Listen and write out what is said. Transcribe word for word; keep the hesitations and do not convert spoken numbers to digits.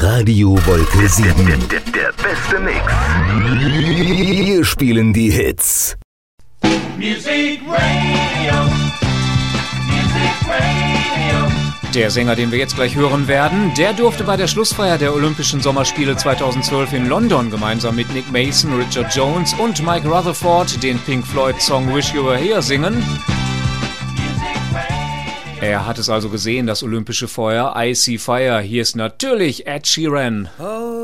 Radio Wolke sieben. Der, der, der beste Mix. Wir spielen die Hits. Music Radio. Music Radio. Der Sänger, den wir jetzt gleich hören werden, der durfte bei der Schlussfeier der Olympischen Sommerspiele zweitausendzwölf in London gemeinsam mit Nick Mason, Richard Jones und Mike Rutherford den Pink Floyd-Song Wish You Were Here singen. Er hat es also gesehen, das olympische Feuer. I See Fire. Hier ist natürlich Ed Sheeran.